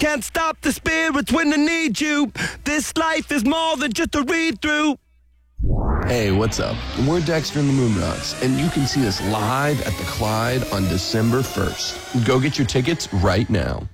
Can't stop the spirits when they need you. This life is more than just a read-through. Hey, what's up? We're Dexter and the Moondrogs, and you can see us live at the Clyde on December 1st. Go get your tickets right now.